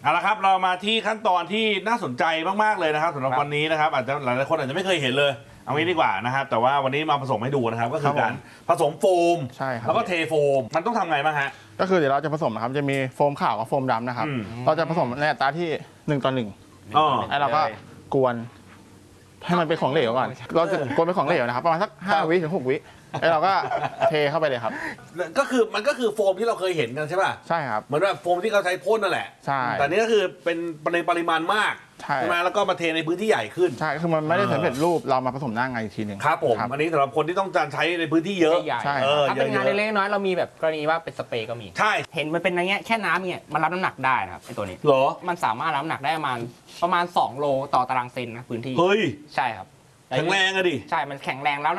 เอาละครับเรามาที่ขั้นตอนที่น่าสนใจมากๆเลยนะครับสำหรับวันนี้นะครับอาจจะหลายๆคนอาจจะไม่เคยเห็นเลยเอางี้ดีกว่านะครับแต่ว่าวันนี้มาผสมให้ดูนะครับก็คือการผสมโฟมใช่ครับแล้วก็เทโฟมมันต้องทำไงบ้างฮะก็คือเดี๋ยวเราจะผสมนะครับจะมีโฟมขาวกับโฟมดำนะครับเราจะผสมในอัตราที่1 ต่อ 1 อ๋อแล้วเราก็กวนให้มันเป็นของเหลวก่อนเราจะกวนเป็นของเหลวนะครับประมาณสัก5 วิถึง 6 วิแล้วเราก็เทเข้าไปเลยครับก็คือมันก็คือโฟมที่เราเคยเห็นกันใช่ป่ะใช่ครับเหมือนแบบโฟมที่เขาใช้พ่นนั่นแหละใช่แต่นี่ก็คือเป็นในปริมาณมากใช่ไหมแล้วก็มาเทในพื้นที่ใหญ่ขึ้นใช่คือมันไม่ได้สำเร็จรูปเรามาผสมหน้างานอีกทีหนึ่งครับผมอันนี้สำหรับคนที่ต้องการใช้ในพื้นที่เยอะใหญ่ใช่ถ้าเป็นงานเยอะๆเล็กๆน้อยๆเรามีแบบกรณีว่าเป็นสเปรย์ก็มีใช่เห็นมันเป็นอย่างเงี้ยแค่น้ำเนี่ยมันรับน้ำหนักได้นะครับไอตัวนี้เหรอมันสามารถรับน้ำหนักได้ประมาณ2 โลต่อตารางเซนนะพื้นที่เฮ้ยใช่ครับแข็งแรงอะดิใช่มันแข็งแรงแล้ว